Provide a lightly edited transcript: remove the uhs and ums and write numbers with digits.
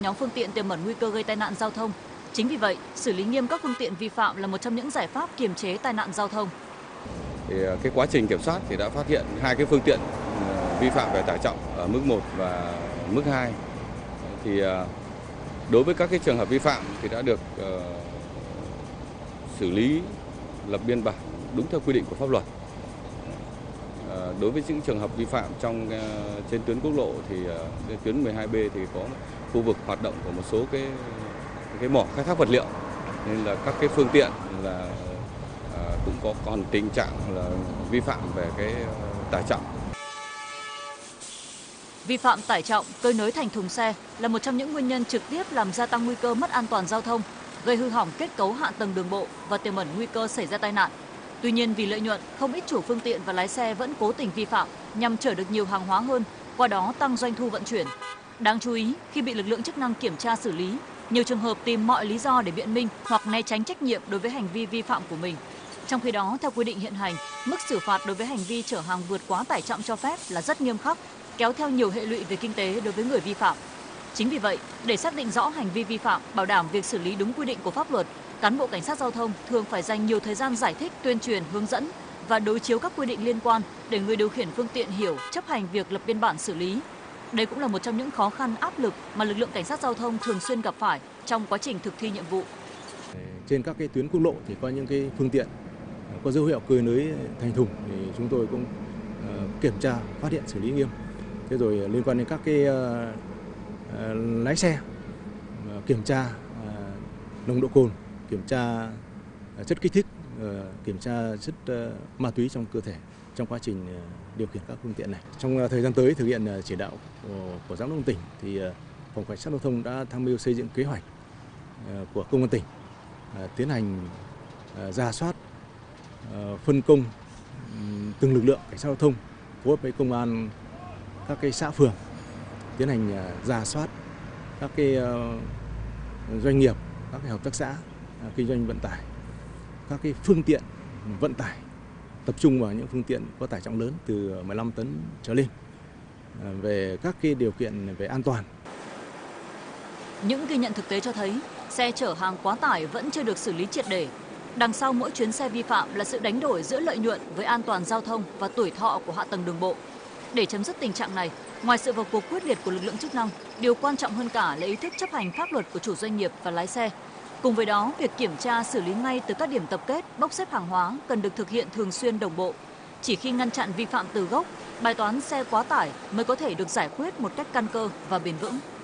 Nhóm phương tiện tiềm ẩn nguy cơ gây tai nạn giao thông. Chính vì vậy, xử lý nghiêm các phương tiện vi phạm là một trong những giải pháp kiềm chế tai nạn giao thông. Cái quá trình kiểm soát thì đã phát hiện hai cái phương tiện vi phạm về tải trọng ở mức 1 và mức 2. Thì đối với các cái trường hợp vi phạm thì đã được xử lý lập biên bản đúng theo quy định của pháp luật. Đối với những trường hợp vi phạm trên tuyến quốc lộ thì tuyến 12B thì có khu vực hoạt động của một số cái mỏ khai thác vật liệu, nên là các cái phương tiện là cũng có còn tình trạng là vi phạm về cái tải trọng. Vi phạm tải trọng, cơi nới thành thùng xe là một trong những nguyên nhân trực tiếp làm gia tăng nguy cơ mất an toàn giao thông, gây hư hỏng kết cấu hạ tầng đường bộ và tiềm ẩn nguy cơ xảy ra tai nạn. Tuy nhiên, vì lợi nhuận, không ít chủ phương tiện và lái xe vẫn cố tình vi phạm nhằm chở được nhiều hàng hóa hơn, qua đó tăng doanh thu vận chuyển. Đáng chú ý, khi bị lực lượng chức năng kiểm tra xử lý, nhiều trường hợp tìm mọi lý do để biện minh hoặc né tránh trách nhiệm đối với hành vi vi phạm của mình. Trong khi đó, theo quy định hiện hành, mức xử phạt đối với hành vi chở hàng vượt quá tải trọng cho phép là rất nghiêm khắc, kéo theo nhiều hệ lụy về kinh tế đối với người vi phạm. Chính vì vậy, để xác định rõ hành vi vi phạm, bảo đảm việc xử lý đúng quy định của pháp luật, cán bộ cảnh sát giao thông thường phải dành nhiều thời gian giải thích, tuyên truyền, hướng dẫn và đối chiếu các quy định liên quan để người điều khiển phương tiện hiểu, chấp hành việc lập biên bản xử lý. Đây cũng là một trong những khó khăn, áp lực mà lực lượng cảnh sát giao thông thường xuyên gặp phải trong quá trình thực thi nhiệm vụ. Trên các cái tuyến quốc lộ thì có những cái phương tiện có dấu hiệu cơi nới thành thùng thì chúng tôi cũng kiểm tra, phát hiện, xử lý nghiêm. Thế rồi liên quan đến các cái lái xe kiểm tra nồng độ cồn, kiểm tra chất kích thích, kiểm tra chất ma túy trong cơ thể trong quá trình điều khiển các phương tiện này. Trong thời gian tới thực hiện chỉ đạo của giám đốc tỉnh thì phòng cảnh sát giao thông đã tham mưu xây dựng kế hoạch của công an tỉnh tiến hành rà soát, phân công từng lực lượng cảnh sát giao thông phối hợp với công an các cái xã phường tiến hành rà soát các cái doanh nghiệp, các cái hợp tác xã kinh doanh vận tải, các cái phương tiện vận tải, tập trung vào những phương tiện có tải trọng lớn từ 15 tấn trở lên về các cái điều kiện về an toàn. Những ghi nhận thực tế cho thấy xe chở hàng quá tải vẫn chưa được xử lý triệt để. Đằng sau mỗi chuyến xe vi phạm là sự đánh đổi giữa lợi nhuận với an toàn giao thông và tuổi thọ của hạ tầng đường bộ. Để chấm dứt tình trạng này, ngoài sự vào cuộc quyết liệt của lực lượng chức năng, điều quan trọng hơn cả là ý thức chấp hành pháp luật của chủ doanh nghiệp và lái xe. Cùng với đó, việc kiểm tra xử lý ngay từ các điểm tập kết, bốc xếp hàng hóa cần được thực hiện thường xuyên đồng bộ. Chỉ khi ngăn chặn vi phạm từ gốc, bài toán xe quá tải mới có thể được giải quyết một cách căn cơ và bền vững.